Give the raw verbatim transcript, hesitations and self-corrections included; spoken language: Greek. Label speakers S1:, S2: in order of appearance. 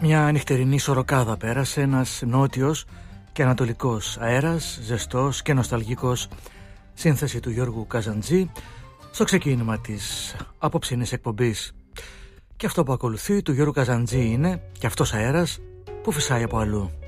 S1: Μια νυχτερινή σωροκάδα πέρασε, ένας νότιος και ανατολικός αέρας, ζεστός και νοσταλγικός, σύνθεση του Γιώργου Καζαντζή στο ξεκίνημα της απόψινής εκπομπής. Και αυτό που ακολουθεί του Γιώργου Καζαντζή είναι και αυτός αέρας που φυσάει από αλλού.